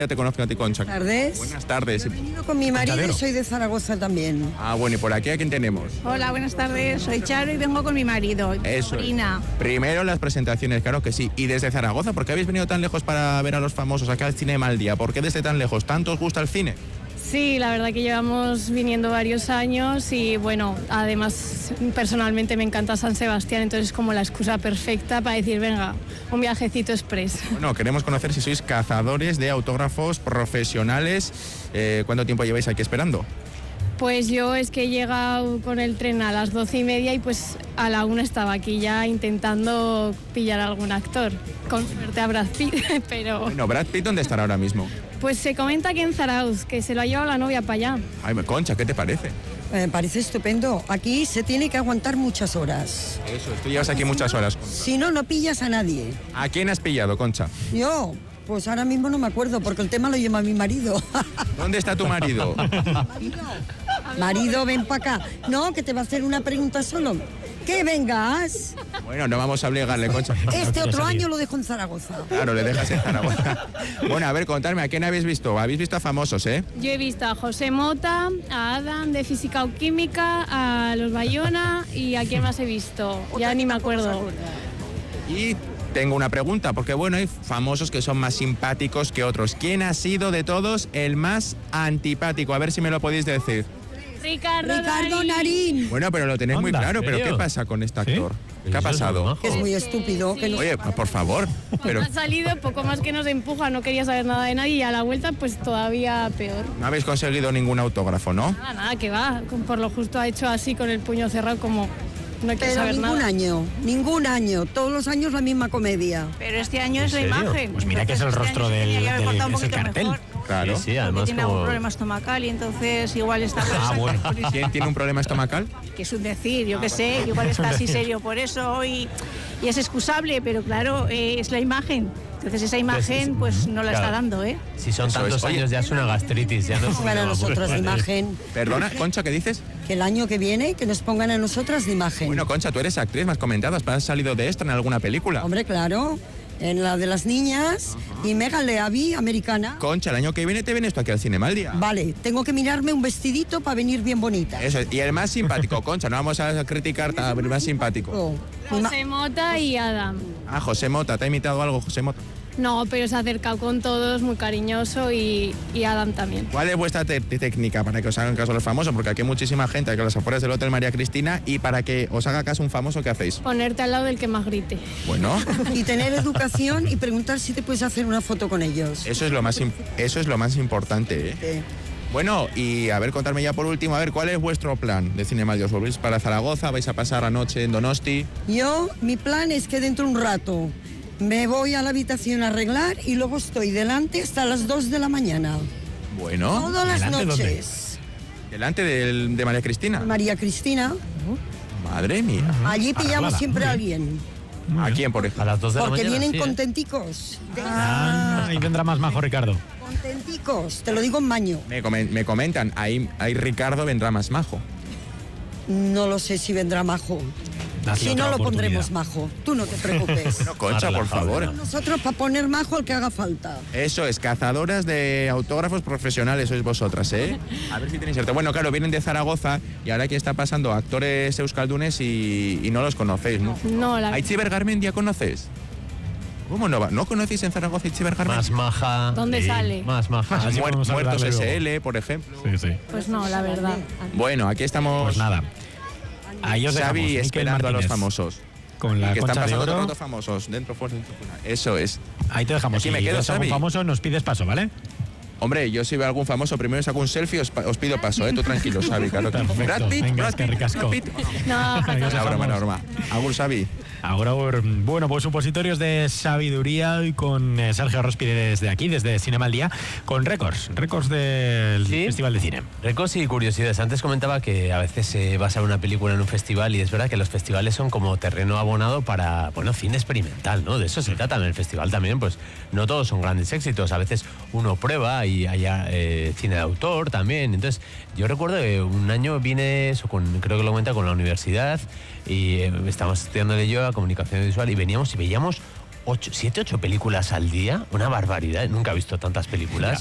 Ya te conozco a ti, Concha. Buenas tardes. Buenas tardes. He venido con mi marido y soy de Zaragoza también. Ah, bueno, ¿y por aquí a quién tenemos? Hola, buenas tardes. Soy Charo y vengo con mi marido. Eso es. Corina. Primero las presentaciones, claro que sí. Y desde Zaragoza, ¿por qué habéis venido tan lejos para ver a los famosos acá al Cinema al Día? ¿Por qué desde tan lejos? ¿Tanto os gusta el cine? Sí, la verdad que llevamos viniendo varios años y bueno, además personalmente me encanta San Sebastián, entonces es como la excusa perfecta para decir, venga, un viajecito express. Bueno, queremos conocer si sois cazadores de autógrafos profesionales. ¿Cuánto tiempo lleváis aquí esperando? Pues yo es que he llegado con el tren a las 12:30 y pues a la 1 estaba aquí ya intentando pillar a algún actor. Con suerte a Brad Pitt, pero... Bueno, Brad Pitt, ¿dónde estará ahora mismo? Pues se comenta que en Zarauz, que se lo ha llevado la novia para allá. Ay, Concha, ¿qué te parece? Me parece estupendo. Aquí se tiene que aguantar muchas horas. Eso, tú llevas aquí muchas horas. Concha. Si no, no pillas a nadie. ¿A quién has pillado, Concha? Yo, pues ahora mismo no me acuerdo porque el tema lo lleva mi marido. ¿Dónde está tu marido? Marido, ven para acá. No, que te va a hacer una pregunta solo. Que vengas. Bueno, no vamos a obligarle, Concha. Este otro año lo dejo en Zaragoza. Claro, le dejas en Zaragoza. Bueno, a ver, contadme, ¿a quién habéis visto? Habéis visto a famosos, ¿eh? Yo he visto a José Mota, a Adam de Física o Química, a los Bayona y a quién más he visto. Ya ni me acuerdo. Y tengo una pregunta, porque bueno, hay famosos que son más simpáticos que otros. ¿Quién ha sido de todos el más antipático? A ver si me lo podéis decir. Ricardo Narín. Bueno, pero lo tenéis muy claro, pero ¿qué pasa con este actor? ¿Qué ha pasado? Que es muy estúpido. Que no... Oye, por favor. Pero Ha salido poco más que nos empuja, no quería saber nada de nadie y a la vuelta pues todavía peor. no habéis conseguido ningún autógrafo, ¿no? Nada, que va, por lo justo ha hecho así con el puño cerrado como no quiere Pero saber nada. ningún año. Todos los años la misma comedia. Pero este año es la imagen. Pues mira que es el rostro del tenía que haber portado un es el poquito cartel. mejor, Claro. Sí, además tiene algún como... problema estomacal y entonces igual está... bueno. ¿Quién tiene un problema estomacal? Que es un decir, yo qué sé, igual está así serio por eso y es excusable, pero claro, es la imagen. Entonces esa imagen pues no la está dando, ¿eh? Si son Eso tantos es. Oye, años ya es una gastritis, ya no es Pongan a nosotras de imagen. Perdona, Concha, ¿qué dices? Que el año que viene que nos pongan a nosotras de imagen. Bueno, Concha, tú eres actriz, me has comentado, ¿has salido de esta en alguna película? Hombre, claro. En la de las niñas y Megan Leavi, americana. Concha, el año que viene te vienes tú aquí al Cinema al Día. Vale, tengo que mirarme un vestidito para venir bien bonita. Eso es. Y el más simpático, Concha, no vamos a criticar, el más simpático. Oh, José Mota y Adam. Ah, José Mota, ¿te ha imitado algo, José Mota? No, pero se ha acercado con todos, muy cariñoso y Adam también. ¿Cuál es vuestra técnica para que os hagan caso los famosos? Porque aquí hay muchísima gente aquí a las afueras del Hotel María Cristina y para que os haga caso un famoso, ¿qué hacéis? Ponerte al lado del que más grite. Bueno, Y tener educación y preguntar si te puedes hacer una foto con ellos. eso es lo más importante, ¿eh? Sí. Bueno, y a ver, contarme ya por último, a ver, ¿cuál es vuestro plan de Cinema al Día? ¿Os volvéis para Zaragoza? ¿Vais a pasar la noche en Donosti? Mi plan es que dentro de un rato me voy a la habitación a arreglar y luego estoy delante hasta las 2 de la mañana. Bueno, Todas las ¿delante dónde? noches. delante de María Cristina. María Cristina, Madre mía. allí pillamos Arreglada. siempre a alguien. ¿A quién, por ejemplo? A las 2 de la Porque mañana. vienen sí, ¿eh? contenticos. Ahí vendrá más majo, Ricardo. Contenticos, te lo digo en maño. Me comentan, ahí Ricardo vendrá más majo. No lo sé si vendrá majo. Dale Si otra no, lo oportunidad. pondremos majo. Tú no te preocupes. No, Concha, por favor. Nosotros para poner majo el que haga falta. Eso es, cazadoras de autógrafos profesionales sois vosotras, ¿eh? A ver si tenéis suerte. Bueno, claro, vienen de Zaragoza y ahora aquí está pasando actores euskaldunes y no los conocéis, ¿no? No, ¿A Itziber Garmendia conoces? ¿Cómo no? ¿No conocéis en Zaragoza Itziber Garmendia? Más maja. ¿Dónde sí, sale? Más maja. Así podemos Muertos saludarle luego. SL, por ejemplo. Sí, sí. Pues no, la verdad. Bueno, aquí estamos Pues nada. Ahí os dejamos. Xavi Miquel esperando a los Martínez, famosos. Con la que están concha de pasando oro. todos famosos. Dentro, fuera, dentro, fuera. Eso es. Ahí te dejamos. Aquí me Si quedo, ves algún Xavi. famoso, nos pides paso, ¿vale? Hombre, yo si veo algún famoso, primero saco un selfie, os pido paso, ¿eh? Tú tranquilo, Xavi, claro. Perfecto. Brad Pitt, Venga, Brad es que Pitt, ricasco. Brad Pitt. No, Ahí os Una broma, dejamos. una broma. Agur, Xavi. Ahora, bueno, pues supositorios de sabiduría y con Sergio Rospide desde aquí, desde Cinema al Día, con récords del ¿Sí? Festival de Cine. Récords y curiosidades. Antes comentaba que a veces se basa una película en un festival y es verdad que los festivales son como terreno abonado para, bueno, cine experimental, ¿no? De eso se trata en el festival también, pues no todos son grandes éxitos. A veces uno prueba y hay cine de autor también. Entonces, yo recuerdo que un año vine, creo que lo comenta, con la universidad y estábamos estudiándole yo a comunicación visual y veníamos y veíamos 7, 8 películas al día, una barbaridad. Nunca he visto tantas películas.